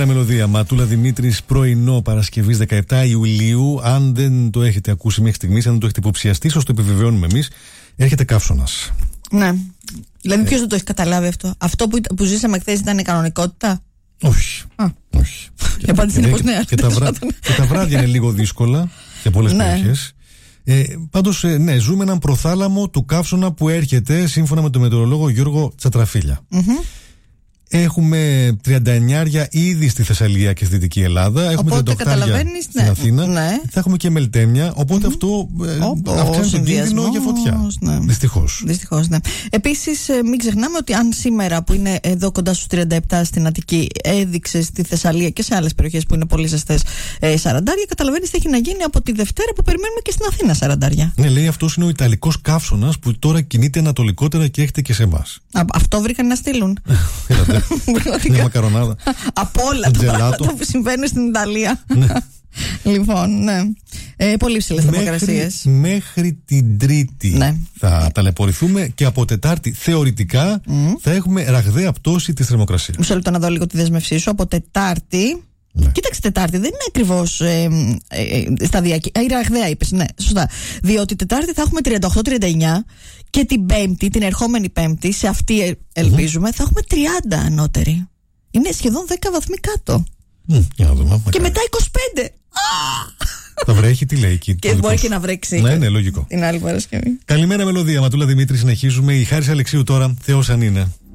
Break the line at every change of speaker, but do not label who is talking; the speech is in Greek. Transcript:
Καλημέρα, Μελωδία. Ματούλα Δημήτρης, πρωινό Παρασκευής 17 Ιουλίου. Αν δεν το έχετε ακούσει μέχρι στιγμής, αν δεν το έχετε υποψιαστεί, ώστε το επιβεβαιώνουμε εμείς, έρχεται καύσωνας.
Ναι. Δηλαδή, ποιος δεν το έχει καταλάβει αυτό? Αυτό που ζήσαμε χθες ήταν η κανονικότητα?
Όχι. Όχι.
Η απάντηση είναι πως ναι.
Και τα βράδια είναι λίγο δύσκολα για πολλές περιοχές. Πάντως, ναι, ζούμε έναν προθάλαμο του καύσωνα που έρχεται, σύμφωνα με τον μετεωρολόγο Γιώργο Τσατραφίλια. Έχουμε 39 ήδη στη Θεσσαλία και στη Δυτική Ελλάδα. Έχουμε 38 στην Αθήνα. Ναι. Θα έχουμε και μελτέμια. Οπότε αυτό αυξάνει τον κίνδυνο για φωτιά. Ναι. Δυστυχώς.
Ναι. Επίσης, μην ξεχνάμε ότι αν σήμερα που είναι εδώ κοντά στους 37 στην Αττική έδειξε στη Θεσσαλία και σε άλλες περιοχές που είναι πολύ ζεστές 40, καταλαβαίνεις τι έχει να γίνει από τη Δευτέρα που περιμένουμε και στην Αθήνα 40.
Ναι, λέει αυτός είναι ο Ιταλικός καύσωνας που τώρα κινείται ανατολικότερα και έχετε και σε εμάς.
Αυτό βρήκαν να στείλουν.
Μια μακαρονάδα.
Από όλα τα πράγματα που συμβαίνουν στην Ιταλία. Λοιπόν, ναι. Πολύ ψηλές θερμοκρασίες.
Μέχρι την Τρίτη θα ταλαιπωρηθούμε και από Τετάρτη θεωρητικά θα έχουμε ραγδαία πτώση της θερμοκρασίας.
Μισό λεπτό να δω λίγο τη δέσμευσή σου. Από Τετάρτη. Κοίταξε, Τετάρτη δεν είναι ακριβώς σταδιακή. Η ραγδαία είπες, ναι, σωστά. Διότι Τετάρτη θα έχουμε 38-39 και την Πέμπτη, την ερχόμενη Πέμπτη, σε αυτή ελπίζουμε, θα έχουμε 30 ανώτερη. Είναι σχεδόν 10 βαθμοί κάτω.
Για να δούμε.
Και μετά 25.
Θα βρέχει, τι λέει εκεί.
Και μπορεί και να βρέξει.
Ναι, λογικό.
Την άλλη Παρασκευή.
Καλημέρα, Μελωδία. Ματούλα Δημήτρη, συνεχίζουμε. Η Χάρης Αλεξίου τώρα, Θεός αν είναι.